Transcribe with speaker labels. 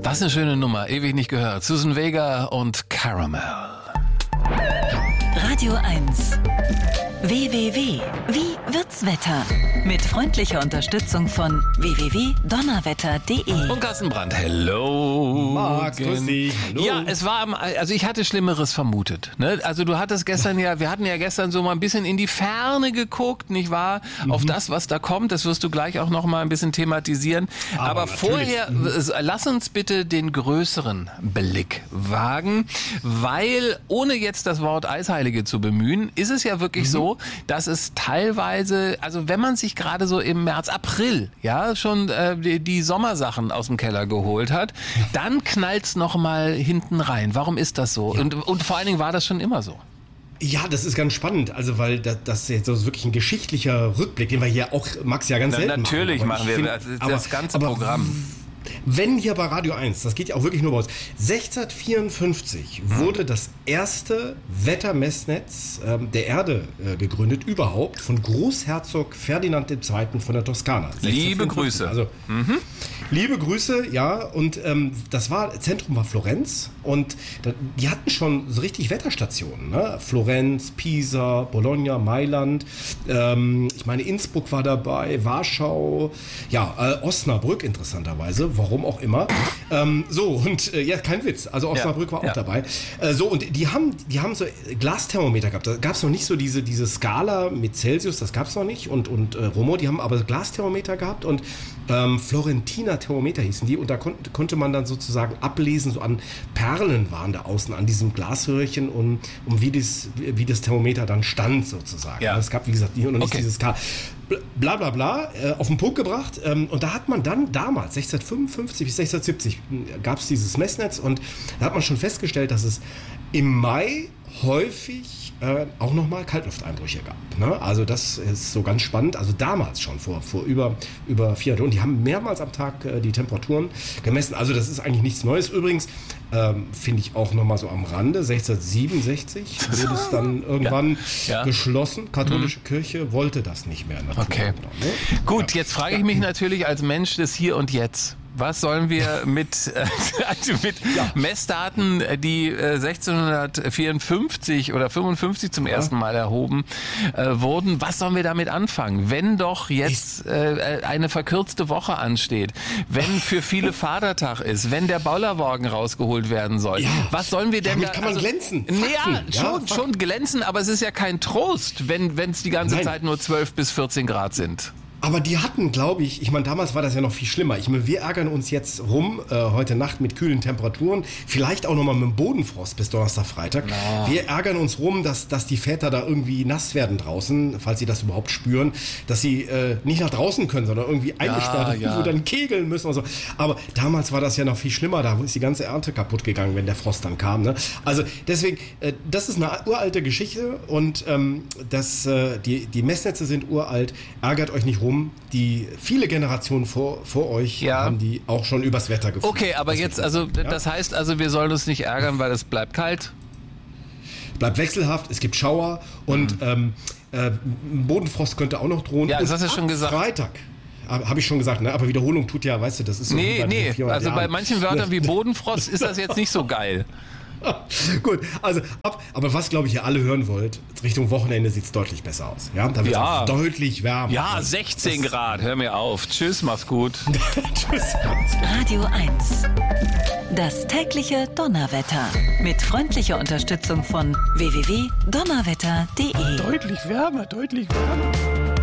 Speaker 1: Das ist eine schöne Nummer, ewig nicht gehört. Susan Vega und Caramel.
Speaker 2: Radio 1. WWW. Wie wird's Wetter? Mit freundlicher Unterstützung von www.donnerwetter.de.
Speaker 1: Und Carsten Brandt, hello.
Speaker 3: Max, grüß dich. Hallo.
Speaker 1: Ja, also ich hatte Schlimmeres vermutet. Ne? Also du hattest gestern wir hatten ja gestern so mal ein bisschen in die Ferne geguckt, nicht wahr? Auf das, was da kommt, das wirst du gleich auch noch mal ein bisschen thematisieren. Aber vorher, lass uns bitte den größeren Blick wagen, weil ohne jetzt das Wort Eisheilige zu bemühen, ist es ja wirklich so, dass es teilweise, also wenn man sich gerade so im März, April, ja, schon die Sommersachen aus dem Keller geholt hat, dann knallt's noch mal hinten rein. Warum ist das so? Ja. Und vor allen Dingen war das schon immer so?
Speaker 3: Ja, das ist ganz spannend, also weil das jetzt so wirklich ein geschichtlicher Rückblick, den wir hier auch, Max, ja ganz selten
Speaker 1: natürlich machen wir das ganze Programm.
Speaker 3: Wenn hier bei Radio 1, das geht ja auch wirklich nur bei uns, 1654 wurde das erste Wettermessnetz der Erde gegründet, überhaupt, von Großherzog Ferdinand II. Von der Toskana.
Speaker 1: Liebe Grüße.
Speaker 3: Also, liebe Grüße, ja, und Zentrum war Florenz und die hatten schon so richtig Wetterstationen, ne? Florenz, Pisa, Bologna, Mailand, ich meine Innsbruck war dabei, Warschau, ja, Osnabrück interessanterweise, warum auch immer. Ja, kein Witz. Also Osnabrück war auch dabei. Und die haben so Glasthermometer gehabt. Da gab es noch nicht so diese Skala mit Celsius, das gab es noch nicht. Und Romo, die haben aber Glasthermometer gehabt und Florentiner Thermometer hießen die. Und da konnte man dann sozusagen ablesen, so an Perlen waren da außen an diesem Glashörchen, um wie das Thermometer dann stand sozusagen. Ja. Es gab, wie gesagt, noch nicht diese Skala. Bla bla bla, auf den Punkt gebracht. Und da hat man dann damals, 1655 bis 1670, gab es dieses Messnetz und da hat man schon festgestellt, dass es im Mai häufig auch nochmal Kaltlufteinbrüche gab. Ne? Also das ist so ganz spannend. Also damals schon, vor über 400. Und die haben mehrmals am Tag die Temperaturen gemessen. Also das ist eigentlich nichts Neues. Übrigens, finde ich auch nochmal so am Rande, 1667 wurde es dann irgendwann geschlossen. Katholische Kirche wollte das nicht mehr.
Speaker 1: Okay.
Speaker 3: Ne?
Speaker 1: Gut, jetzt frage ich mich natürlich als Mensch des Hier und Jetzt. Was sollen wir mit Messdaten, die 1654 oder 55 zum ersten Mal erhoben wurden, was sollen wir damit anfangen? Wenn doch jetzt eine verkürzte Woche ansteht, wenn für viele Vatertag ist, wenn der Bollerwagen rausgeholt werden soll, was sollen wir denn
Speaker 3: damit kann man glänzen.
Speaker 1: Schon glänzen, aber es ist ja kein Trost, wenn es die ganze Zeit nur 12 bis 14 Grad sind.
Speaker 3: Aber die hatten, glaube ich meine, damals war das ja noch viel schlimmer. Wir ärgern uns jetzt heute Nacht mit kühlen Temperaturen, vielleicht auch nochmal mit dem Bodenfrost bis Donnerstag, Freitag. No. Wir ärgern uns dass die Väter da irgendwie nass werden draußen, falls sie das überhaupt spüren, dass sie nicht nach draußen können, sondern irgendwie eingesperrt irgendwo dann kegeln müssen und so. Aber damals war das ja noch viel schlimmer, da ist die ganze Ernte kaputt gegangen, wenn der Frost dann kam. Ne? Also deswegen, das ist eine uralte Geschichte und die Messnetze sind uralt, ärgert euch nicht rum. Die viele Generationen vor euch haben die auch schon übers Wetter gefühlt.
Speaker 1: Okay, aber jetzt, das heißt also, wir sollen uns nicht ärgern, weil es bleibt kalt?
Speaker 3: Bleibt wechselhaft, es gibt Schauer und Bodenfrost könnte auch noch drohen.
Speaker 1: Ja, das hast du schon gesagt.
Speaker 3: Freitag. Habe ich schon gesagt, ne? Aber Wiederholung tut ja, weißt du, das ist so.
Speaker 1: Nee, also bei manchen Wörtern wie Bodenfrost ist das jetzt nicht so geil.
Speaker 3: Gut, aber was, glaube ich, ihr alle hören wollt, Richtung Wochenende sieht es deutlich besser aus. Ja, da wird es deutlich wärmer.
Speaker 1: Ja, 16 Grad, hör mir auf. Tschüss, mach's gut.
Speaker 3: Tschüss.
Speaker 2: Radio 1. Das tägliche Donnerwetter. Mit freundlicher Unterstützung von www.donnerwetter.de.
Speaker 1: Deutlich wärmer, deutlich wärmer.